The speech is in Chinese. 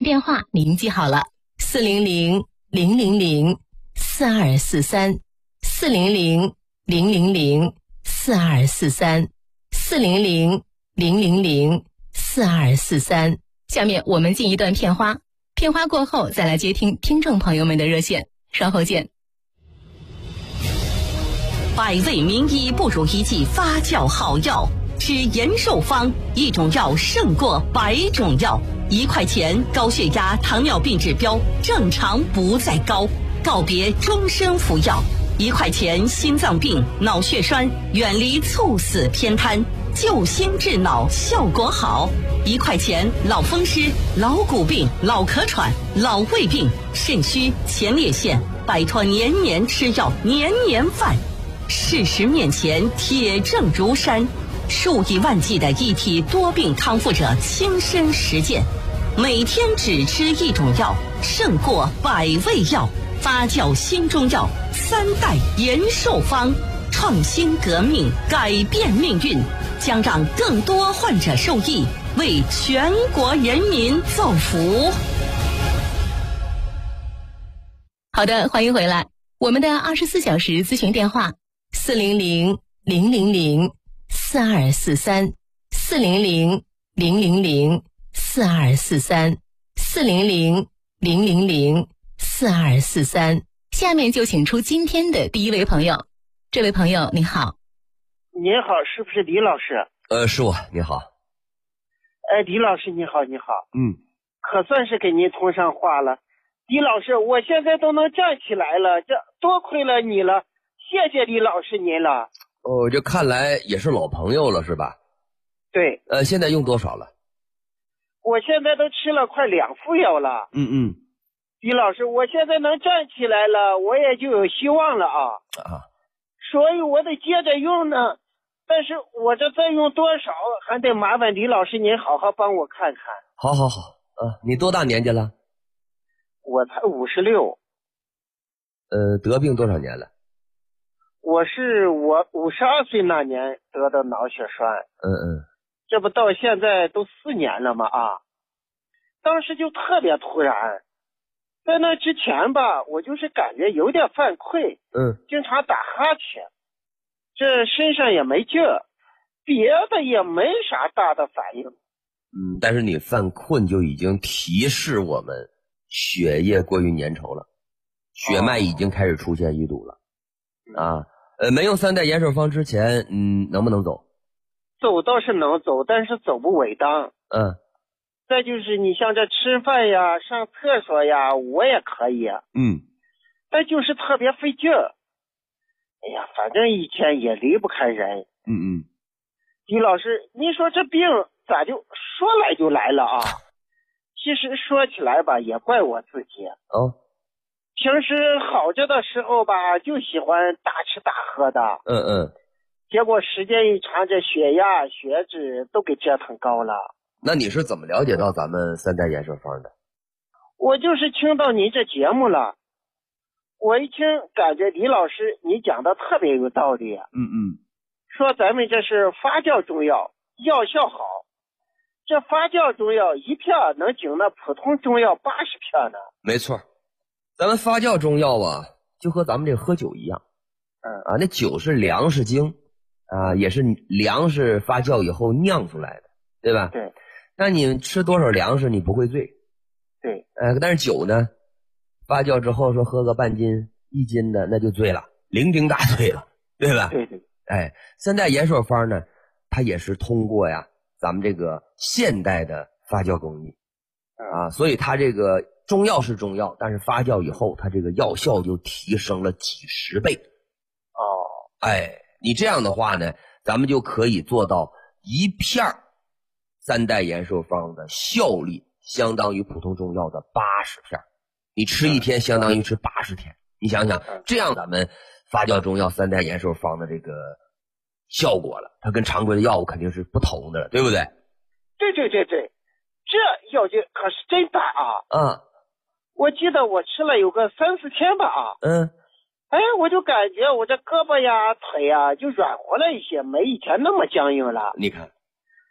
电话您记好了，400-000-4243，400-000-4243。下面我们进一段片花，片花过后再来接听听众朋友们的热线，稍后见。 百味名医不如一剂发酵好药，吃延寿方，一种药胜过100种药。1块钱，高血压、糖尿病指标正常不再高，告别终身服药。1块钱，心脏病、脑血栓，远离猝死偏瘫，救心治脑效果好。1块钱，老风湿、老骨病、老咳喘、老胃病、肾虚、前列腺，摆脱年年吃药、年年犯。事实面前，铁证如山，数以万计的一体多病康复者亲身实践，每天只吃一种药，胜过100味药。发酵新中药3代延寿方，创新革命，改变命运，将让更多患者受益，为全国人民造福。 好的，欢迎回来。我们的24小时咨询电话400-000-4243，400-000-4243。下面就请出今天的第一位朋友。这位朋友你好。 您好，是不是李老师？ 是我，你好。 李老师你好，你好。可算是给您通上话了。李老师，我现在都能站起来了，这多亏了你了，谢谢李老师您了。 这看来也是老朋友了是吧？ 对。 现在用多少了？ 我现在都吃了快2副药了。李老师，我现在能站起来了，我也就有希望了啊。所以我得接着用呢，但是我这再用多少，还得麻烦李老师您好好帮我看看。 好，你多大年纪了？ 我才56。 得病多少年了？ 我52岁那年得的脑血栓。这不到现在都4年了吗？当时就特别突然。在那之前吧，我就是感觉有点犯困，经常打哈欠，这身上也没劲儿，别的也没啥大的反应。 但是你犯困就已经提示我们血液过于粘稠了，血脉已经开始出现淤堵了。没用3代延寿方之前，能不能走？ 走倒是能走，但是走不稳当。再就是你像这吃饭呀、上厕所呀，我也可以。但就是特别费劲儿。哎呀，反正一天也离不开人。李老师，您说这病咋就说来就来了啊？其实说起来吧，也怪我自己。平时好着的时候吧，就喜欢大吃大喝的。结果时间一长，这血压、血脂都给折腾高了。 那你是怎么了解到咱们3代延寿方的？ 我就是听到您这节目了，我一听感觉李老师你讲的特别有道理。说咱们这是发酵中药，药效好，这发酵中药1片能顶那普通中药80片呢。 没错，咱们发酵中药就和咱们这喝酒一样。那酒是粮食精也是粮食发酵以后酿出来的，对吧？ 对。 那你吃多少粮食你不会醉。 对。 但是酒呢，发酵之后说喝个半斤1斤的那就醉了，酩酊大醉了，对吧？ 对。 3代延寿方呢，它也是通过咱们这个现代的发酵工艺所以它这个中药是中药，但是发酵以后它这个药效就提升了几10倍。你这样的话呢，咱们就可以做到1片3代延寿方的效力相当于普通中药的80片，你吃1天相当于吃80天。你想想，这样咱们发酵中药3代延寿方的这个效果了，它跟常规的药物肯定是不同的了，对不对？ 对，这药劲可是真大啊。我记得我吃了有个3-4天吧我就感觉我这胳膊呀腿呀就软和了一些，没以前那么僵硬了。 你看